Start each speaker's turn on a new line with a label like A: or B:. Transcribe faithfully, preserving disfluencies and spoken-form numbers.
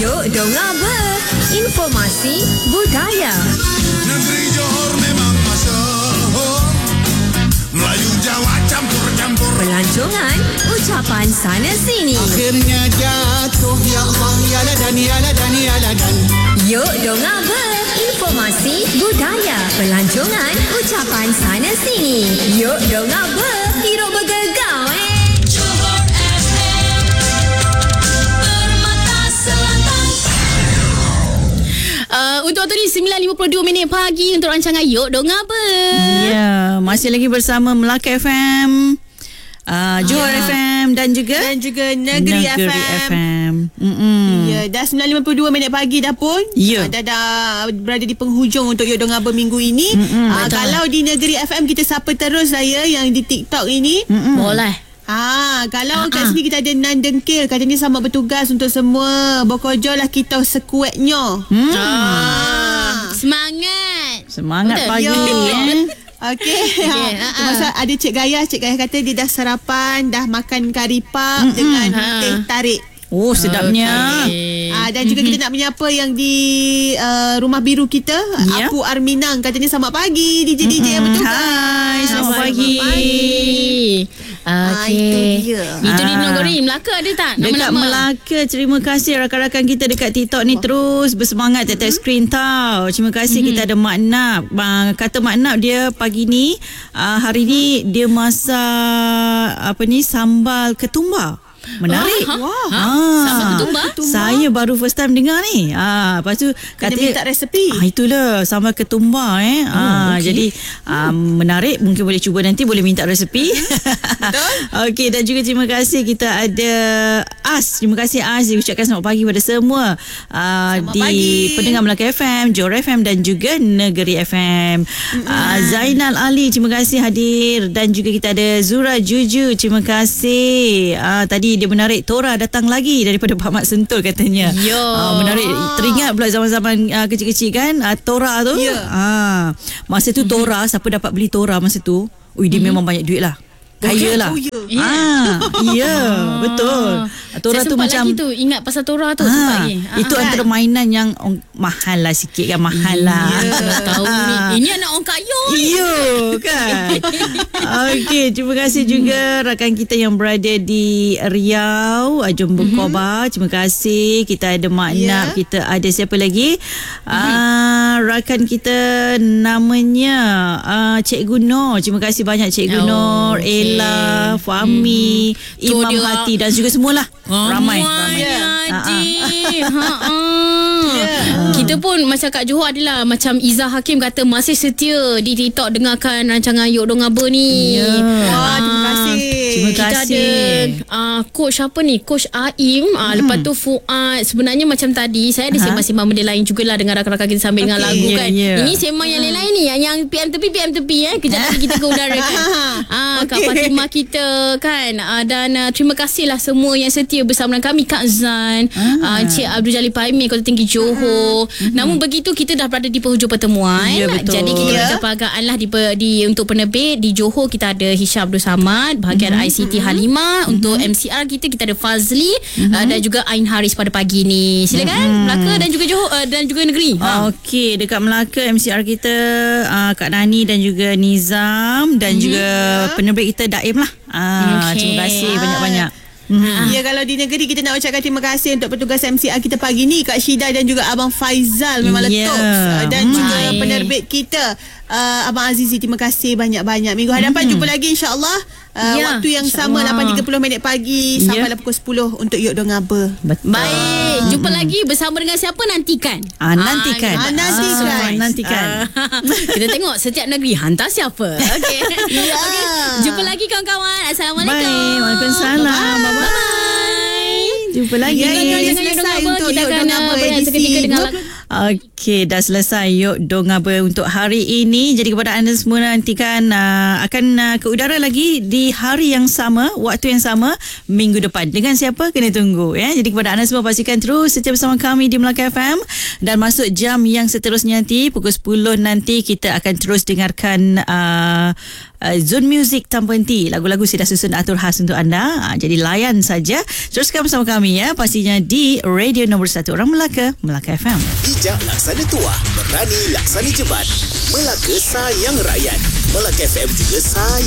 A: Yuk dengar ber. Informasi budaya.
B: Negeri Johor memang masyhur. Melayu Jawa campur-campur.
A: Pelancongan, ucapan sana sini.
B: Akhirnya jatuh ya Allah ya ladan ya ladan ya ladan.
A: Yuk dengar ber. Informasi budaya. Pelancongan, ucapan sana sini. Yuk dengar ber. Hidup bergegar eh.
C: Johor F M Permata Selatan. Uh, untuk waktu ni sembilan lima puluh dua minit pagi untuk rancangan Yuk Dengar Apa.
D: Ya, masih lagi bersama Melaka F M, uh, Johor
E: ya.
D: F M dan juga
E: Dan juga Negeri,
D: Negeri
E: F M.
D: F M. Mm-mm.
E: Ya, dah sembilan lima puluh dua minit pagi dah pun.
D: Ya.
E: Ah, Dah, dah berada di penghujung untuk Yuk Dengar Apa minggu ini.
D: Mm-mm,
E: Ah,
D: betul.
E: kalau di Negeri F M kita sapa terus saya yang di TikTok ini.
D: Mm-mm.
C: Boleh.
E: Ah, kalau
C: Ah,
E: kat
C: ah.
E: sini kita ada Nan Dengkil, katanya selamat bertugas untuk semua. Bokojo lah kita sekuatnya.
D: Hmm.
E: Ah.
C: Semangat.
D: Semangat
C: Betul.
D: pagi
E: Yo.
D: eh.
E: Okey.
C: Okey,
E: Ha.
C: ha, ha.
E: Masa ada Cik Gaya, Cik Gaya kata dia dah sarapan, dah makan kari pap dengan
C: Ha.
E: teh tarik.
D: Oh, sedapnya.
C: Okey.
E: Ah, dan juga kita nak menyapa yang di uh, rumah biru kita,
D: Ya.
E: Apu Arminang, katanya selamat pagi D J D J yang bertugas.
D: Hai, selamat pagi.
E: Ah,
C: Okey.
E: itu dia.
C: Itu di
D: Ah.
C: Nogori. Melaka ada tak
D: Dekat
C: nama-nama?
D: Melaka, terima kasih rakan-rakan kita dekat TikTok ni terus bersemangat tiap-tiap skrin tau. Terima kasih. Mm-hmm. Kita ada Mak Nap. Uh, kata Mak Nap dia pagi ni, uh, hari ni dia masak apa ni, sambal ketumbar. Menarik.
C: Ha?
D: Wah.
C: Ha?
D: Ah.
C: Sambal ketumbar?
D: Saya baru first time dengar ni. Ah, lepas tu
E: Kena
D: kata
E: minta resepi.
D: Ah, itulah sambal ketumbar eh. Oh, ah,
C: okey.
D: jadi um, menarik, mungkin boleh cuba nanti, boleh minta resepi.
E: Betul.
D: Okey, dan juga terima kasih kita ada As. Terima kasih As, diucapkan selamat pagi pada semua uh,
E: Selamat
D: di
E: pagi.
D: pendengar Melaka F M, Johor F M dan juga Negeri F M. Mm-hmm. Uh, Zainal Ali, terima kasih hadir, dan juga kita ada Zura Juju, terima kasih. Uh, tadi dia menarik, Tora datang lagi daripada Pak Mat Sentul katanya.
C: Yo.
D: Uh, menarik. Teringat pula zaman-zaman uh, kecil-kecil kan, uh, Tora tu.
E: Ya.
D: Ah, masa tu Tora, siapa dapat beli Tora masa tu? Ui, dia memang banyak duit lah. Kaya lah.
E: Oh, ya.
D: Ah, ya, betul. Tora
C: Saya
D: tu
C: sempat
D: macam
C: lagi tu ingat pasal Tora tu sempat
D: ah,
C: lagi. Ah,
D: itu
C: ah.
D: antara mainan yang oh, mahal lah sikit kan, mahal lah.
C: Ya, tahu ni.
D: Ah.
C: Ini anak orang kaya.
D: Iya kan. Okey, terima kasih juga rakan kita yang berada di Riau, Jom Bukoba. Terima kasih. Kita ada Mak
E: Ya.
D: Nap, kita ada siapa lagi? Ah, rakan kita namanya ah, Cikgu Nur. Terima kasih banyak Cikgu
C: Oh,
D: Nur,
C: okey.
D: Ella, Fahmi,
C: Tu
D: Imam
C: dia.
D: Hati dan juga semualah. Ramai, ramai.
C: Ya.
D: Ah,
C: Ha, ha. Kita pun macam kat Johor adalah macam Izzah Hakim kata masih setia di TikTok dengarkan rancangan Yuk Dengar Apa ni.
D: Ya.
E: Wah, terima kasih.
D: Terima
C: Kita
D: kasih.
C: ada uh, coach apa ni, coach Aim, uh, hmm. lepas tu Fuad. Sebenarnya macam tadi saya ada
D: Aha.
C: sembang-sembang benda lain jugalah dengan rakan-rakan kita sambil dengar
E: Okey.
C: lagu
D: Ya,
C: kan.
D: ya.
C: Ini sembang yang lain-lain ni, yang, yang P M tepi P M tepi eh. Kejap lagi kita ke udara kan. Ah, Kak
E: Okey.
C: Fatimah kita kan. Uh, dan uh, terima kasihlah semua yang setia bersama dengan kami, Kak Zan,
D: Ah.
C: uh, Cik Abdul Jalil Pahimi, Kota Tinggi Johor. Namun begitu kita dah berada di penghujung pertemuan.
D: Ya, betul.
C: Jadi kita
E: Ya.
C: berikan penghargaan lah di, di untuk penerbit di Johor. Kita ada Hisham Abdul Samad, bahagian I C T Halimah. Untuk M C R kita kita ada Fazli uh, dan juga Ain Haris pada pagi ni. Silakan Melaka dan juga Johor uh, dan juga negeri. Ha.
D: Okey, dekat Melaka M C R kita uh, Kak Nani dan juga Nizam dan juga penerbit kita Daim lah. Ah,
C: Okey.
D: terima kasih
E: Ah.
D: banyak-banyak.
E: Ya, kalau di negeri kita nak ucapkan terima kasih untuk petugas M C R kita pagi ni, Kak Syida dan juga Abang Faizal, memang
D: Ya.
E: letup. Dan
D: Hmm.
E: juga
C: Baik.
E: penerbit kita uh, Abang Azizi, terima kasih banyak-banyak. Minggu hadapan jumpa lagi insya-Allah. Uh,
C: Ya,
E: waktu yang
D: insya-Allah.
E: sama lapan tiga puluh minit pagi
D: Ya.
E: sampailah pukul sepuluh untuk Yuk Dengar Apa.
D: Betul.
C: Baik, jumpa lagi bersama dengan siapa nantikan.
D: Ah, nantikan.
E: Ah, nantikan.
D: Ah, nantikan.
C: Ah, kita tengok setiap negeri hantar siapa. Okey.
E: Ya.
C: Okey. Jumpa lagi kawan-kawan. Assalamualaikum.
D: Baik, Waalaikumsalam.
C: Bye-bye.
D: Jumpa lagi.
E: Ya, ya, ya.
C: Jangan
E: selesai
C: dengar apa,
E: untuk
C: kita
E: Yuk
C: akan
E: Dengar Apa
C: uh, berehat
E: edisi
C: seketika dengan
E: dua
C: lagu.
D: Okey. Okey, dah selesai Yuk Dongaba untuk hari ini. Jadi kepada anda semua nantikan uh, akan uh, ke udara lagi di hari yang sama, waktu yang sama minggu depan. Dengan siapa kena tunggu ya. Jadi kepada anda semua pastikan terus setia bersama kami di Melaka F M, dan masuk jam yang seterusnya nanti pukul sepuluh nanti kita akan terus dengarkan uh, uh, Zone Music tanpa henti. Lagu-lagu sudah susun atur khas untuk anda. Uh, jadi layan saja. Teruskan bersama kami ya, pastinya di radio nombor satu orang Melaka, Melaka F M.
F: Bijak laksana tuah, berani laksana jebat. Melaka sayang rakyat. Melaka F M juga sayang